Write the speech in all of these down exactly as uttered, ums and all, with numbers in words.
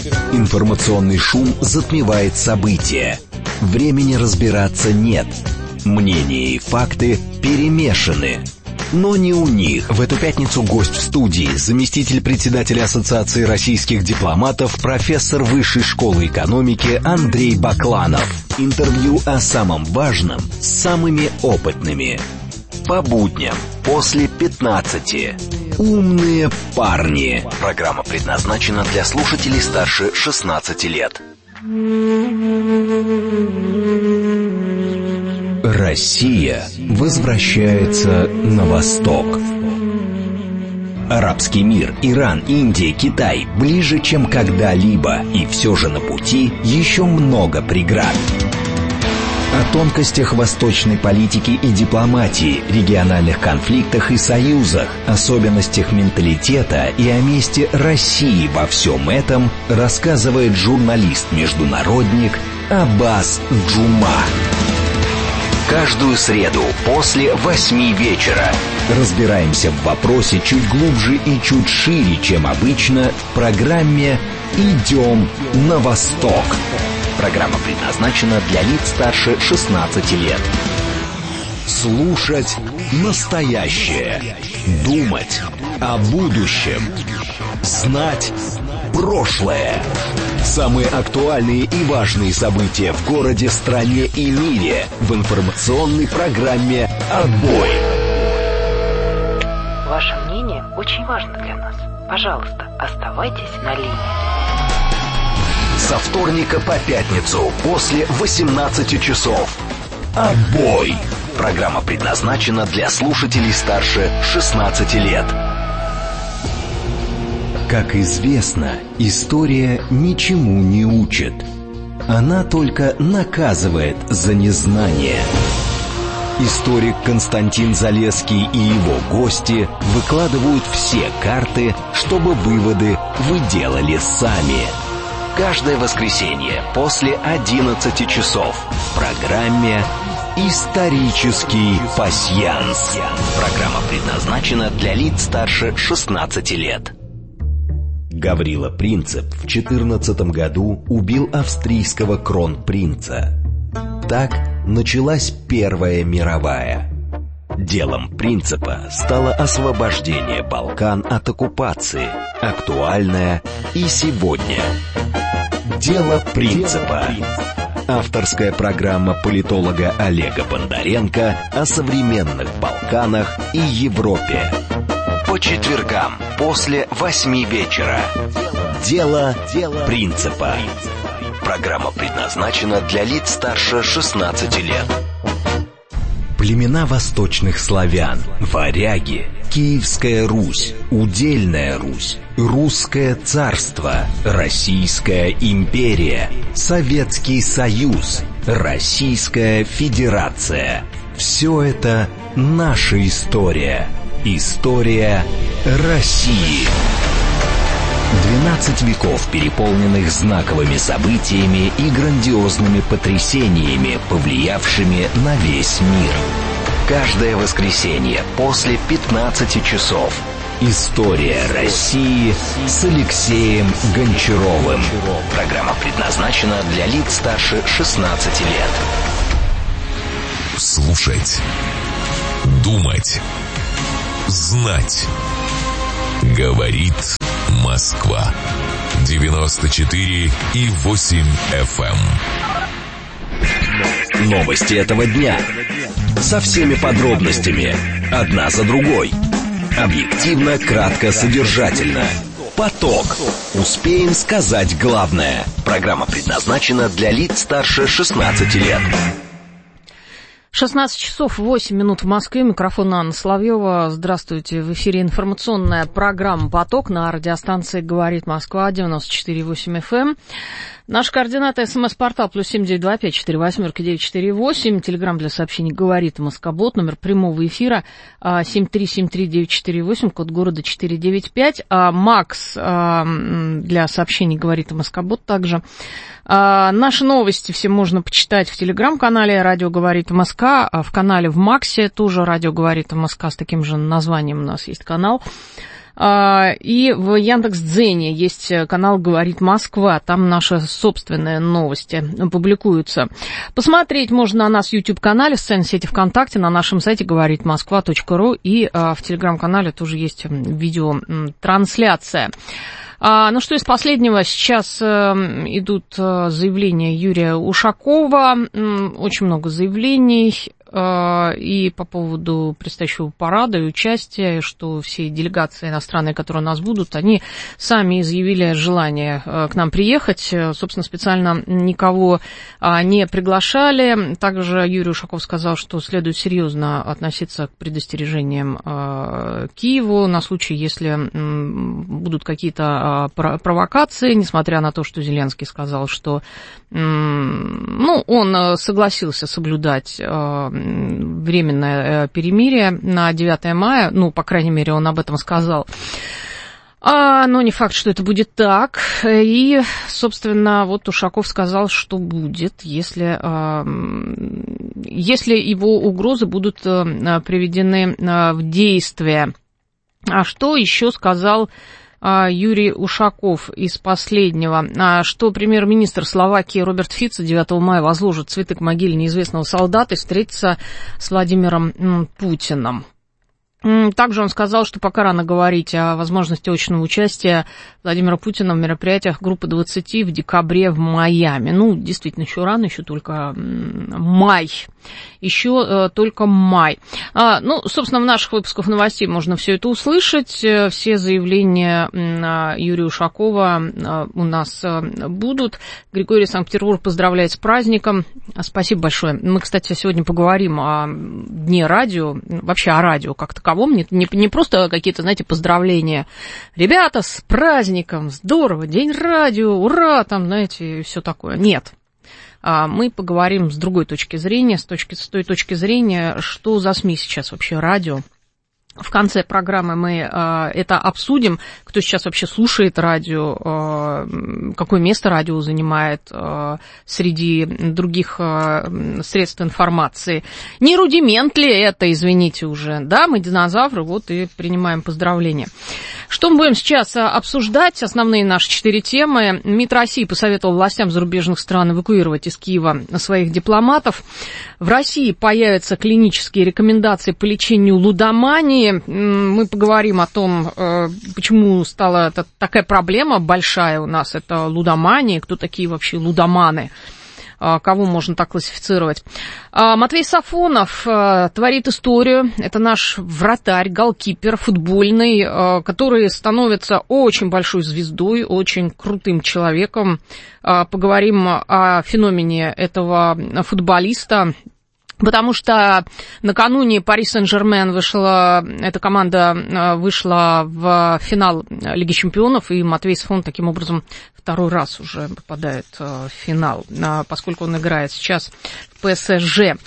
Информационный шум затмевает события. Времени разбираться нет. Мнения и факты перемешаны. Но не у них. В эту пятницу гость в студии, заместитель председателя Ассоциации российских дипломатов, профессор Высшей школы экономики Андрей Бакланов. Интервью о самом важном с самыми опытными. По будням после пятнадцати. Умные парни. Программа предназначена для слушателей старше шестнадцати лет. Россия возвращается на восток. Арабский мир, Иран, Индия, Китай ближе, чем когда-либо, и все же на пути еще много преград. О тонкостях восточной политики и дипломатии, региональных конфликтах и союзах, особенностях менталитета и о месте России во всем этом рассказывает журналист-международник Аббас Джума. Каждую среду после восьми вечера разбираемся в вопросе чуть глубже и чуть шире, чем обычно, в программе «Идем на восток». Программа предназначена для лиц старше шестнадцати лет. Слушать настоящее. Думать о будущем. Знать прошлое. Самые актуальные и важные события в городе, стране и мире в информационной программе «Отбой». Ваше мнение очень важно для нас. Пожалуйста, оставайтесь на линии. Со вторника по пятницу после восемнадцати часов. «Отбой». Программа предназначена для слушателей старше шестнадцати лет. Как известно, история ничему не учит. Она только наказывает за незнание. Историк Константин Залесский и его гости выкладывают все карты, чтобы выводы вы делали сами. Каждое воскресенье после одиннадцати часов в программе «Исторический пасьянс». Программа предназначена для лиц старше шестнадцати лет. Гаврила Принцип в четырнадцатом году убил австрийского кронпринца. Так началась Первая мировая. Делом Принципа стало освобождение Балкан от оккупации, актуальное и сегодня. Дело Принципа. Авторская программа политолога Олега Бондаренко о современных Балканах и Европе. По четвергам после восьми вечера. Дело Принципа. Программа предназначена для лиц старше шестнадцати лет. Племена восточных славян, варяги, Киевская Русь, Удельная Русь, Русское царство, Российская империя, Советский Союз, Российская Федерация. Все это наша история. История России. Двенадцать веков, переполненных знаковыми событиями и грандиозными потрясениями, повлиявшими на весь мир. Каждое воскресенье после пятнадцати часов. История России с Алексеем Гончаровым. Программа предназначена для лиц старше шестнадцати лет. Слушать. Думать. Знать. Говорит Москва. девяносто четыре и восемь эф эм. Новости этого дня. Со всеми подробностями. Одна за другой. Объективно, кратко, содержательно. Поток. Успеем сказать главное. Программа предназначена для лиц старше шестнадцати лет. шестнадцать часов восемь минут в Москве. Микрофон Анна Соловьева. Здравствуйте. В эфире информационная программа «Поток» на радиостанции «Говорит Москва» девяносто четыре и восемь эф эм. Наш координаты: смс-портал плюс семь девять два пять четыре восемь девять четыре восемь. Телеграмм для сообщений «Говорит Москобот». Номер прямого эфира семь три семь три девять четыре восемь, код города четыреста девяносто пять. А Макс для сообщений «Говорит Москобот» также. А, наши новости все можно почитать в телеграм-канале «Радио говорит МСК», а в канале в Максе тоже «Радио говорит МСК», с таким же названием у нас есть канал. И в Яндекс.Дзене есть канал «Говорит Москва». Там наши собственные новости публикуются. Посмотреть можно на нас в YouTube-канале, в социальной сети ВКонтакте, на нашем сайте говорит москва точка ру, и в Телеграм-канале тоже есть видеотрансляция. Ну что из последнего? Сейчас идут заявления Юрия Ушакова, очень много заявлений и по поводу предстоящего парада и участия, что все делегации иностранные, которые у нас будут, они сами изъявили желание к нам приехать. Собственно, специально никого не приглашали. Также Юрий Ушаков сказал, что следует серьезно относиться к предостережениям Киеву на случай, если будут какие-то провокации, несмотря на то, что Зеленский сказал, что ну, он согласился соблюдать временное перемирие на девятое мая, ну, по крайней мере, он об этом сказал. А, но не факт, что это будет так. И, собственно, вот Ушаков сказал, что будет, если, если его угрозы будут приведены в действие. А что еще сказал Юрий Ушаков из последнего, что премьер-министр Словакии Роберт Фицо девятого мая возложит цветы к могиле неизвестного солдата и встретится с Владимиром Путиным. Также он сказал, что пока рано говорить о возможности очного участия Владимира Путина в мероприятиях группы двадцать в декабре в Майами. Ну, действительно, еще рано, еще только май. Еще только май. А, ну, собственно, в наших выпусках новостей можно все это услышать. Все заявления Юрия Ушакова у нас будут. Григорий Санкт-Петербург поздравляет с праздником. Спасибо большое. Мы, кстати, сегодня поговорим о Дне радио, вообще о радио как таковом. Не, не, не просто какие-то, знаете, поздравления. Ребята, с праздником, здорово, День радио, ура, там, знаете, все такое. Нет. Мы поговорим с другой точки зрения, с, точки, с той точки зрения, что за СМИ сейчас вообще радио. В конце программы мы э, это обсудим, кто сейчас вообще слушает радио, э, какое место радио занимает э, среди других э, средств информации. Не рудимент ли это, извините уже, да, мы динозавры, вот и принимаем поздравления. Что мы будем сейчас обсуждать? Основные наши четыре темы. МИД России посоветовал властям зарубежных стран эвакуировать из Киева своих дипломатов. В России появятся клинические рекомендации по лечению лудомании. Мы поговорим о том, почему стала это такая проблема большая у нас, это лудомания, кто такие вообще лудоманы, кого можно так классифицировать. Матвей Сафонов творит историю, это наш вратарь, голкипер футбольный, который становится очень большой звездой, очень крутым человеком. Поговорим о феномене этого футболиста. Потому что накануне Пари Сен-Жермен вышла, эта команда вышла в финал Лиги Чемпионов, и Матвей Сафон таким образом второй раз уже попадает в финал, поскольку он играет сейчас в ПСЖ.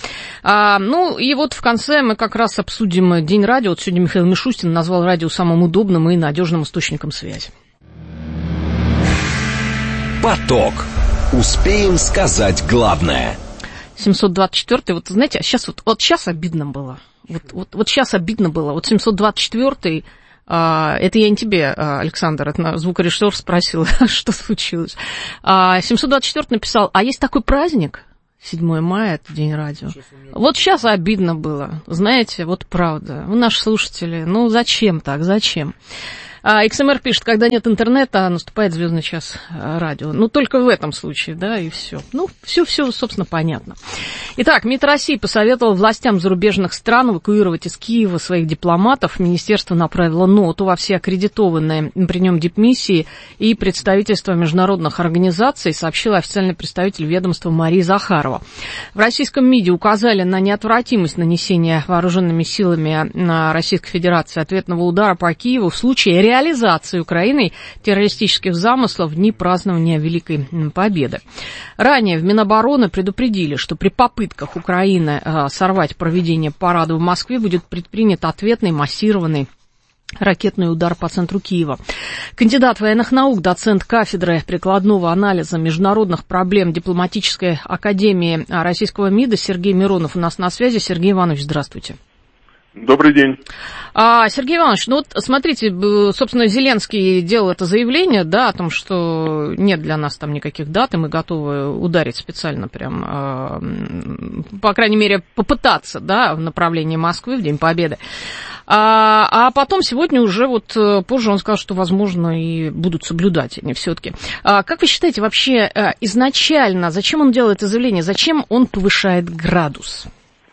Ну и вот в конце мы как раз обсудим День радио. Вот сегодня Михаил Мишустин назвал радио самым удобным и надежным источником связи. Поток. Успеем сказать главное. семьсот двадцать четвёртый, вот знаете, сейчас вот, вот сейчас обидно было, вот, вот, вот сейчас обидно было, вот семьсот двадцать четвёртый, а, это я не тебе, Александр, это звукорежиссер спросил, что случилось, а, семьсот двадцать четвёртый написал, а есть такой праздник, седьмое мая, это День радио, вот сейчас обидно было, знаете, вот правда, вы наши слушатели, ну зачем так, зачем? икс эм эр пишет, когда нет интернета, наступает звездный час радио. Ну, только в этом случае, да, и все. Ну, все-все, собственно, понятно. Итак, МИД России посоветовал властям зарубежных стран эвакуировать из Киева своих дипломатов. Министерство направило ноту во все аккредитованные при нем дипмиссии и представительства международных организаций, сообщила официальный представитель ведомства Мария Захарова. В российском МИДе указали на неотвратимость нанесения вооруженными силами Российской Федерации ответного удара по Киеву в случае реализации Украиной террористических замыслов в дни празднования Великой Победы. Ранее в Минобороны предупредили, что при попытках Украины сорвать проведение парада в Москве будет предпринят ответный массированный ракетный удар по центру Киева. Кандидат военных наук, доцент кафедры прикладного анализа международных проблем дипломатической академии российского МИДа Сергей Миронов у нас на связи. Сергей Иванович, здравствуйте. Добрый день. А, Сергей Иванович, ну вот смотрите, собственно, Зеленский делал это заявление, да, о том, что нет для нас там никаких дат, и мы готовы ударить специально прям, э, по крайней мере, попытаться, да, в направлении Москвы в День Победы. А, а потом сегодня уже вот позже он сказал, что, возможно, и будут соблюдать они все-таки. А, как вы считаете, вообще изначально, зачем он делает это заявление, зачем он повышает градус?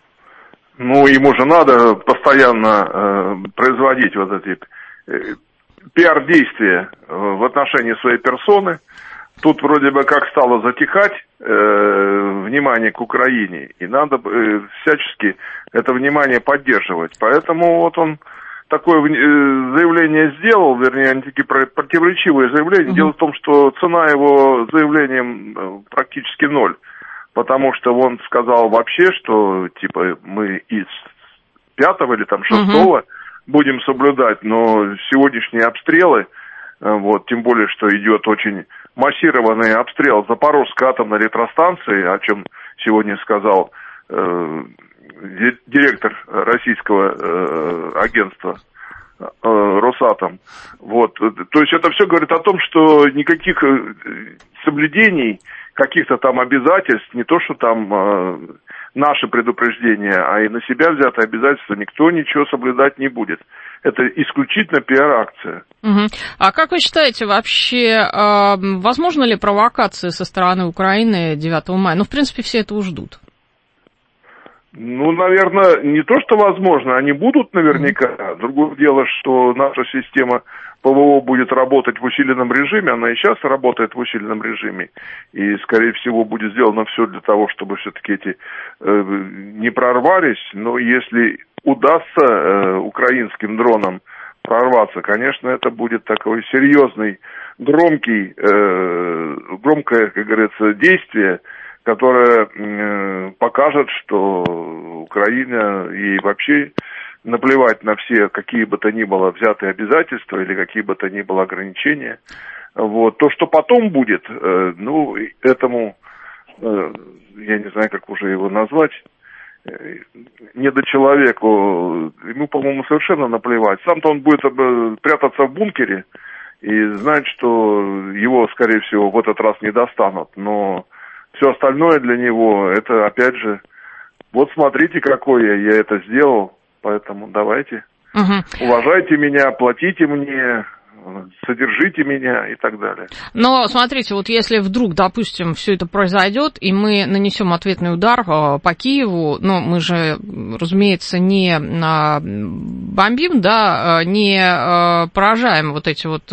Ну, ему же надо постоянно э, производить вот эти э, пиар-действия в отношении своей персоны. Тут вроде бы как стало затихать э, внимание к Украине, и надо э, всячески это внимание поддерживать. Поэтому вот он такое э, заявление сделал, вернее, они такие противоречивые заявления. Mm-hmm. Дело в том, что цена его заявлением э, практически ноль. Потому что он сказал вообще, что типа мы из пятого или там шестого uh-huh. будем соблюдать, но сегодняшние обстрелы, вот, тем более, что идет очень массированный обстрел Запорожской атомной электростанции, о чем сегодня сказал э, директор российского э, агентства э, Росатом. Вот, то есть это все говорит о том, что никаких соблюдений, каких-то там обязательств, не то, что там э, наши предупреждения, а и на себя взятые обязательства никто ничего соблюдать не будет. Это исключительно пиар-акция. Угу. А как вы считаете, вообще, э, возможно ли провокации со стороны Украины девятого мая? Ну, в принципе, все этого ждут. Ну, наверное, не то, что возможно, они будут наверняка. Mm-hmm. Другое дело, что наша система ПВО будет работать в усиленном режиме, она и сейчас работает в усиленном режиме, и, скорее всего, будет сделано все для того, чтобы все-таки эти э, не прорвались, но если удастся э, украинским дронам прорваться, конечно, это будет такой серьезный, громкий, э, громкое, как говорится, действие, которая э, покажет, что Украина ей вообще наплевать на все какие бы то ни было взятые обязательства или какие бы то ни было ограничения. Вот. То, что потом будет, э, ну, этому, э, я не знаю, как уже его назвать, э, недочеловеку, ему, по-моему, совершенно наплевать. Сам-то он будет э, прятаться в бункере и знать, что его, скорее всего, в этот раз не достанут, но все остальное для него, это, опять же, вот смотрите, какое я это сделал, поэтому давайте, угу. уважайте меня, платите мне, содержите меня и так далее. Но смотрите, вот если вдруг, допустим, все это произойдет, и мы нанесем ответный удар по Киеву, ну, мы же, разумеется, не бомбим, да, не поражаем вот эти вот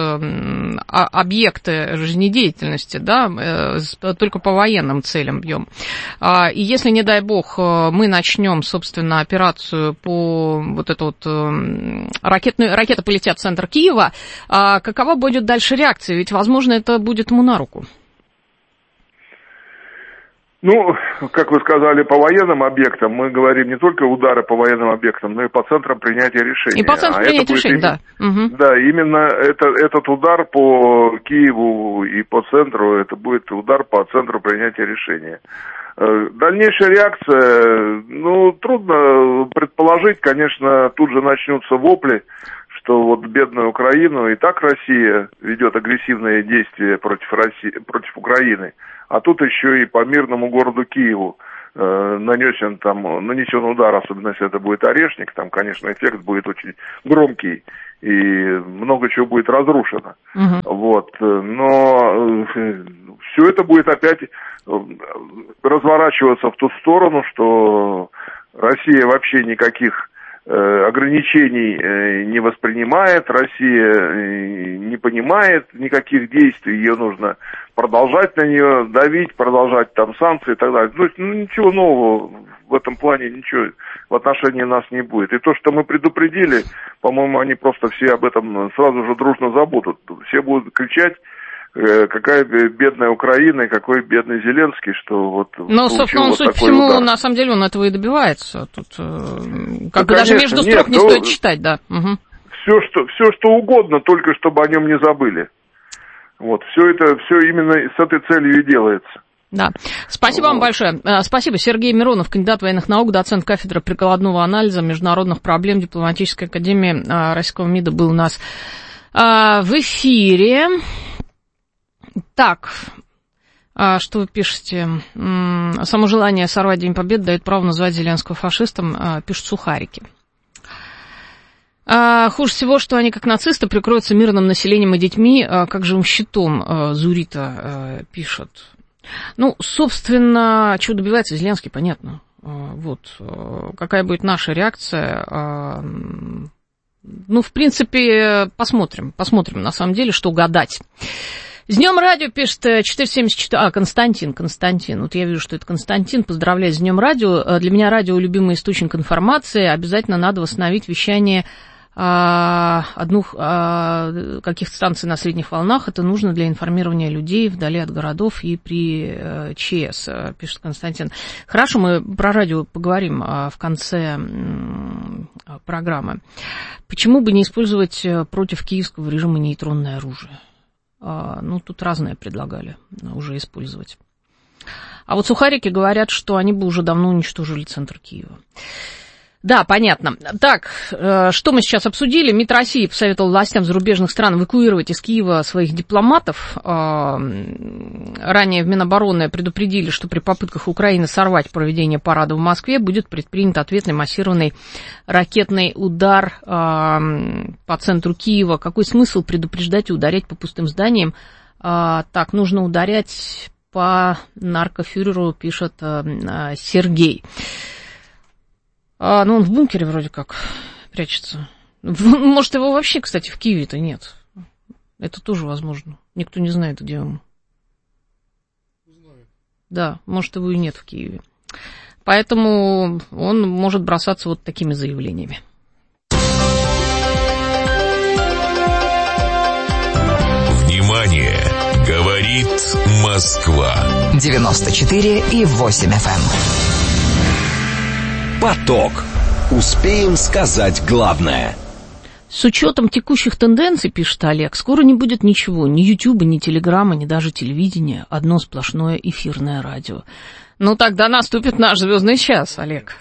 объекты жизнедеятельности, да, только по военным целям бьем. И если, не дай бог, мы начнем, собственно, операцию по вот эту вот ракетную, ракеты полетят в центр Киева, а какова будет дальше реакция? Ведь, возможно, это будет ему на руку. Ну, как вы сказали, по военным объектам мы говорим не только удары по военным объектам, но и по центрам принятия решений. И по центрам а принятия решений, да. Угу. Да, именно это, этот удар по Киеву и по центру, это будет удар по центру принятия решения. Дальнейшая реакция, ну, трудно предположить, конечно, тут же начнутся вопли, что вот бедную Украину, и так Россия ведет агрессивные действия против России, против Украины, а тут еще и по мирному городу Киеву э, нанесен там, нанесен удар, особенно если это будет Орешник, там, конечно, эффект будет очень громкий, и много чего будет разрушено. Угу. Вот, но э, все это будет опять разворачиваться в ту сторону, что Россия вообще никаких ограничений не воспринимает, Россия не понимает никаких действий, ее нужно продолжать на нее давить, продолжать там санкции и так далее. То есть, ну, ничего нового в этом плане, ничего в отношении нас не будет. И то, что мы предупредили, по-моему, они просто все об этом сразу же дружно забудут. Все будут кричать, какая бедная Украина и какой бедный Зеленский, что вот... Ну, собственно, он, вот судя по всему, удар. На самом деле он этого и добивается. Тут как бы ну, даже между строк нет, не стоит читать, да. Угу. Все, что, все, что угодно, только чтобы о нем не забыли. Вот, все это, все именно с этой целью и делается. Да. Спасибо вот. вам большое. Спасибо. Сергей Миронов, кандидат военных наук, доцент кафедры прикладного анализа международных проблем Дипломатической академии Российского МИДа был у нас в эфире. Так, что вы пишете? Само желание сорвать День Победы дает право называть Зеленского фашистом, пишут сухарики. А, хуже всего, что они, как нацисты, прикроются мирным населением и детьми, а, как живым щитом, а, Зурита а, пишет. Ну, собственно, чего добивается Зеленский, понятно. А, вот, а, какая будет наша реакция? А, ну, в принципе, посмотрим, посмотрим, на самом деле, что гадать. С Днем радио пишет четыреста семьдесят четыре... А, Константин, Константин. Вот я вижу, что это Константин. Поздравляю с Днем радио. Для меня радио — любимый источник информации. Обязательно надо восстановить вещание а, одних а, каких-то станций на средних волнах. Это нужно для информирования людей вдали от городов и при а, ЧС, пишет Константин. Хорошо, мы про радио поговорим а, в конце м, программы. Почему бы не использовать против киевского режима нейтронное оружие? Ну, тут разное предлагали уже использовать. А вот сухарики говорят, что они бы уже давно уничтожили центр Киева. Да, понятно. Так, что мы сейчас обсудили? МИД России посоветовал властям зарубежных стран эвакуировать из Киева своих дипломатов. Ранее в Минобороны предупредили, что при попытках Украины сорвать проведение парада в Москве будет предпринят ответный массированный ракетный удар по центру Киева. Какой смысл предупреждать и ударять по пустым зданиям? Так, нужно ударять по наркофюреру, пишет Сергей. А, ну, он в бункере вроде как прячется. Может, его вообще, кстати, в Киеве-то нет. Это тоже возможно. Никто не знает, где он. Знает. Да, может, его и нет в Киеве. Поэтому он может бросаться вот такими заявлениями. Внимание! Говорит Москва. девяносто четыре и восемь эф эм. Поток. Успеем сказать главное. С учетом текущих тенденций, пишет Олег, скоро не будет ничего, ни Ютуба, ни Телеграма, ни даже телевидения, одно сплошное эфирное радио. Ну, тогда наступит наш звездный час, Олег.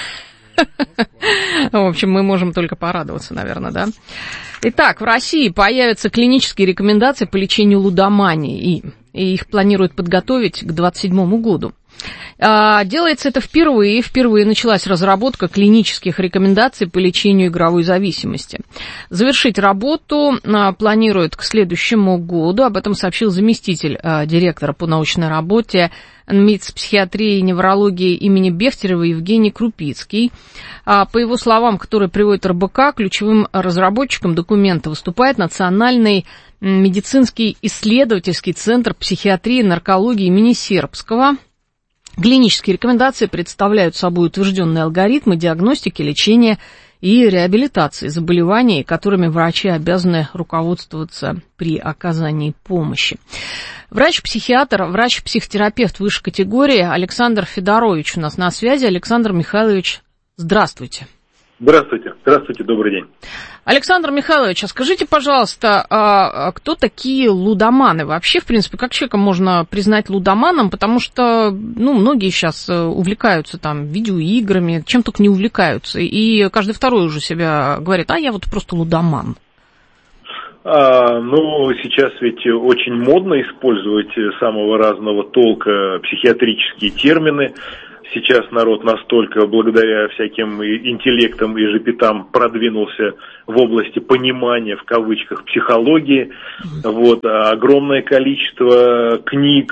В общем, мы можем только порадоваться, наверное, да? Итак, в России появятся клинические рекомендации по лечению лудомании, и их планируют подготовить к двадцать седьмому году. Делается это впервые. Впервые началась разработка клинических рекомендаций по лечению игровой зависимости. Завершить работу планируют к следующему году. Об этом сообщил заместитель директора по научной работе МИЦ психиатрии и неврологии имени Бехтерева Евгений Крупицкий. По его словам, которые приводит эр бэ ка, ключевым разработчиком документа выступает Национальный медицинский исследовательский центр психиатрии и наркологии имени Сербского. Клинические рекомендации представляют собой утвержденные алгоритмы диагностики, лечения и реабилитации заболеваний, которыми врачи обязаны руководствоваться при оказании помощи. Врач-психиатр, врач-психотерапевт высшей категории Александр Федорович у нас на связи. Александр Михайлович, здравствуйте. Здравствуйте. Здравствуйте, добрый день. Александр Михайлович, а скажите, пожалуйста, а кто такие лудоманы? Вообще, в принципе, как человека можно признать лудоманом? Потому что, ну, многие сейчас увлекаются там видеоиграми, чем только не увлекаются. И каждый второй уже себя говорит, а я вот просто лудоман. А, ну, сейчас ведь очень модно использовать самого разного толка психиатрические термины. Сейчас народ настолько, благодаря всяким интеллектам и жепитам, продвинулся в области понимания, в кавычках, психологии. Вот, огромное количество книг,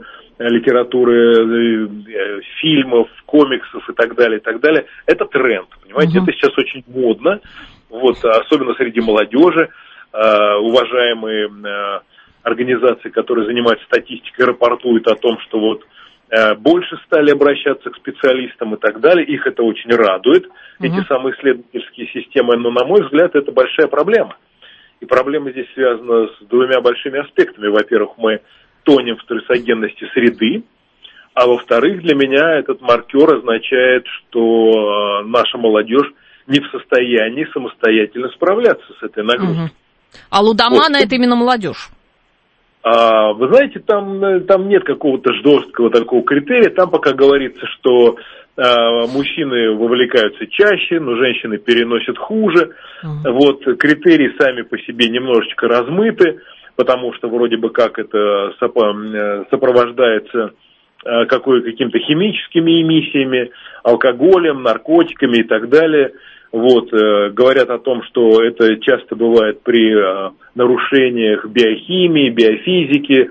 литературы, фильмов, комиксов и так далее, и так далее. Это тренд, понимаете, uh-huh. это сейчас очень модно, вот, особенно среди молодежи. Уважаемые организации, которые занимаются статистикой, рапортуют о том, что вот больше стали обращаться к специалистам и так далее. Их это очень радует, uh-huh. эти самые исследовательские системы. Но, на мой взгляд, это большая проблема. И проблема здесь связана с двумя большими аспектами. Во-первых, мы тонем в стрессогенности среды. А во-вторых, для меня этот маркер означает, что наша молодежь не в состоянии самостоятельно справляться с этой нагрузкой. Uh-huh. А лудоманы вот. Это именно молодежь? А, вы знаете, там, там нет какого-то жесткого такого критерия, там пока говорится, что а, мужчины вовлекаются чаще, но женщины переносят хуже. Uh-huh. Вот, критерии сами по себе немножечко размыты, потому что вроде бы как это сопровождается какой, какими-то химическими эмиссиями, алкоголем, наркотиками и так далее. Вот, э, говорят о том, что это часто бывает при э, нарушениях биохимии, биофизики,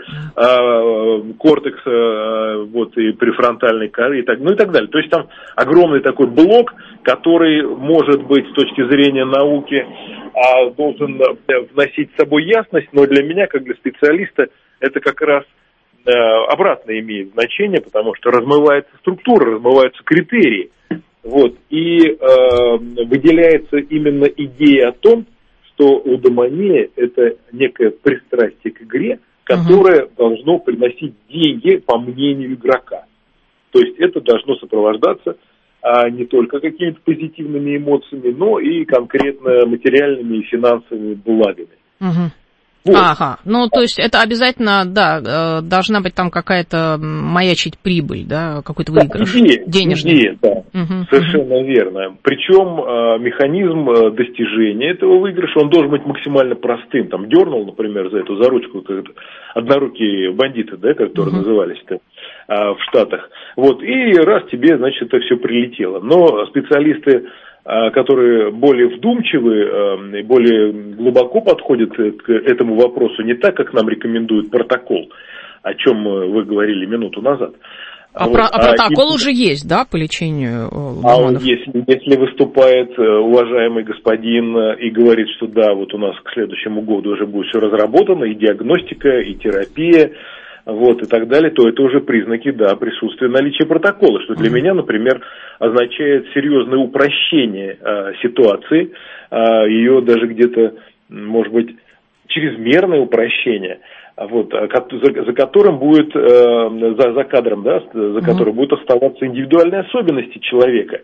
э, кортекса, э, вот, и префронтальной коры, и так, ну и так далее. То есть там огромный такой блок, который, может быть, с точки зрения науки, э, должен вносить с собой ясность, но для меня, как для специалиста, это как раз э, обратно имеет значение, потому что размывается структура, размываются критерии. Вот, и э, выделяется именно идея о том, что лудомания – это некое пристрастие к игре, которое uh-huh. должно приносить деньги по мнению игрока. То есть это должно сопровождаться а, не только какими-то позитивными эмоциями, но и конкретно материальными и финансовыми благами. Uh-huh. Вот. Ага, ну то есть это обязательно, да, должна быть там какая-то маячить прибыль, да, какой-то выигрыш, да, идея, денежный. Идея, да, угу, совершенно угу. верно. Причем механизм достижения этого выигрыша, он должен быть максимально простым. Там дернул, например, за эту за ручку однорукие бандиты, да, которые угу. назывались-то в Штатах. Вот, и раз тебе, значит, это все прилетело. Но специалисты, которые более вдумчивы и более глубоко подходят к этому вопросу, не так, как нам рекомендует протокол, о чем вы говорили минуту назад. А, вот. про, а протокол а, уже и, есть, да, по лечению лудоманов? А если, если выступает уважаемый господин и говорит, что да, вот у нас к следующему году уже будет все разработано, и диагностика, и терапия, вот, и так далее, то это уже признаки, да, присутствия наличия протокола, что для mm-hmm. меня, например, означает серьезное упрощение э, ситуации, э, ее даже где-то, может быть, чрезмерное упрощение, вот, за, за которым будет, э, за, за кадром, да, за которым mm-hmm. будут оставаться индивидуальные особенности человека.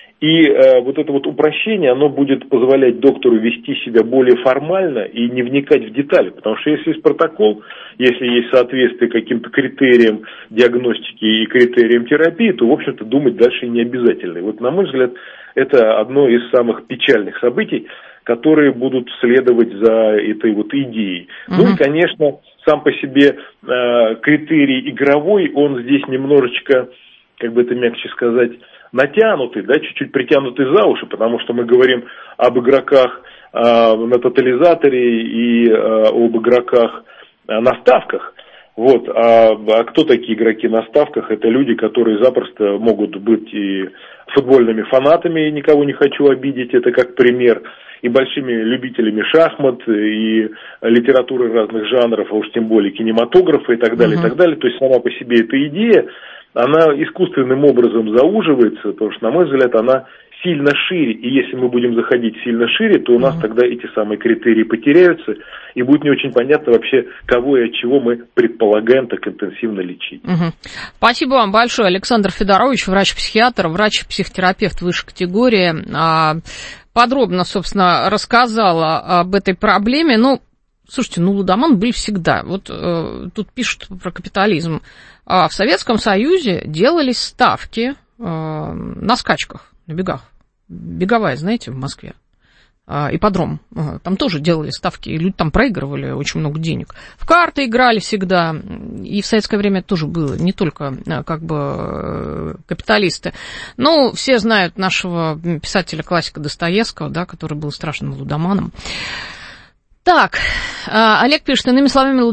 И э, вот это вот упрощение, оно будет позволять доктору вести себя более формально и не вникать в детали. Потому что если есть протокол, если есть соответствие каким-то критериям диагностики и критериям терапии, то, в общем-то, думать дальше не обязательно. И вот, на мой взгляд, это одно из самых печальных событий, которые будут следовать за этой вот идеей. Uh-huh. Ну и, конечно, сам по себе э, критерий игровой, он здесь немножечко, как бы это мягче сказать, натянутый, да, чуть-чуть притянутый за уши, потому что мы говорим об игроках э, на тотализаторе и э, об игроках э, на ставках. Вот. А, а кто такие игроки на ставках? Это люди, которые запросто могут быть и футбольными фанатами, никого не хочу обидеть, это как пример, и большими любителями шахмат, и литературы разных жанров, а уж тем более кинематографа и так далее, uh-huh. и так далее. То есть сама по себе эта идея, она искусственным образом зауживается, потому что, на мой взгляд, она сильно шире. И если мы будем заходить сильно шире, то у нас mm-hmm. тогда эти самые критерии потеряются, и будет не очень понятно вообще, кого и от чего мы предполагаем так интенсивно лечить. Mm-hmm. Спасибо вам большое. Александр Федорович, врач-психиатр, врач-психотерапевт высшей категории, подробно, собственно, рассказала об этой проблеме. Ну, слушайте, ну, лудоманы были всегда. Вот э, тут пишут про капитализм. А в Советском Союзе делались ставки э, на скачках, на бегах. Беговая, знаете, в Москве. Э, ипподром. Э, там тоже делали ставки, и люди там проигрывали очень много денег. В карты играли всегда. И в советское время это тоже было. Не только э, как бы э, капиталисты. Ну, все знают нашего писателя-классика Достоевского, да, который был страшным лудоманом. Так, Олег пишет, иными словами,